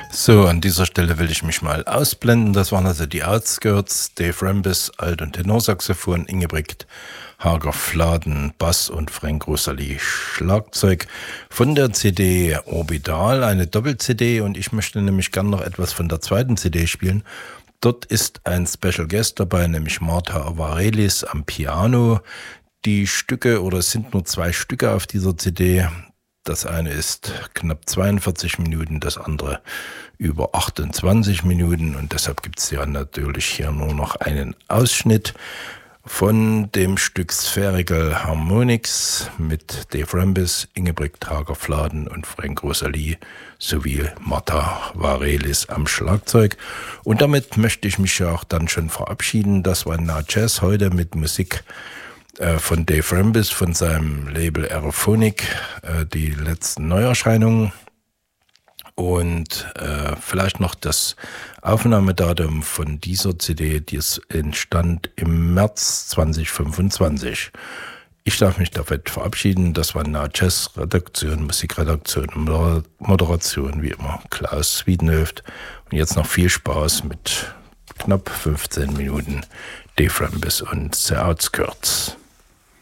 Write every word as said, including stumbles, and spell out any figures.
So, an dieser Stelle will ich mich mal ausblenden. Das waren also die Outskirts, Dave Rambis, Alt- und Tenorsaxophon, Ingebrigt Hager-Fladen, Bass und Frank Rosalie Schlagzeug von der C D Orbital, eine Doppel-C D, und ich möchte nämlich gern noch etwas von der zweiten C D spielen. Dort ist ein Special Guest dabei, nämlich Marta Varelis am Piano. Die Stücke, oder es sind nur zwei Stücke auf dieser C D. Das eine ist knapp zweiundvierzig Minuten, das andere über achtundzwanzig Minuten, und deshalb gibt es ja natürlich hier nur noch einen Ausschnitt von dem Stück Spherical Harmonics mit Dave Rambis, Ingebrigt Hager-Fladen und Frank Rosalie sowie Marta Varelis am Schlagzeug. Und damit möchte ich mich ja auch dann schon verabschieden. Das war Na Jazz heute mit Musik von Dave Rambis, von seinem Label Aerophonic, äh, die letzten Neuerscheinungen, und äh, vielleicht noch das Aufnahmedatum von dieser C D, die es entstand im März zwanzig fünfundzwanzig. Ich darf mich damit verabschieden. Das war Na Jazz, Redaktion, Musikredaktion und Moderation, wie immer, Klaus Wiedenhöft. Und jetzt noch viel Spaß mit knapp fünfzehn Minuten Dave Rambis und The Outskirts.